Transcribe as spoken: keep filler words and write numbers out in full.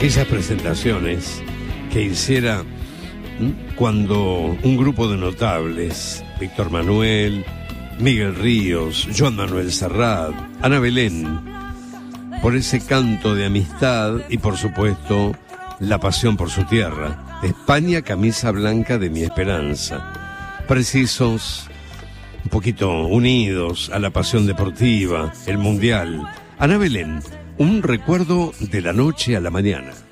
aquellas presentaciones que hiciera cuando un grupo de notables, Víctor Manuel, Miguel Ríos, Joan Manuel Serrat, Ana Belén, por ese canto de amistad y por supuesto la pasión por su tierra. España, camisa blanca de mi esperanza. Precisos, un poquito unidos a la pasión deportiva, el mundial. Ana Belén, un recuerdo de la noche a la mañana.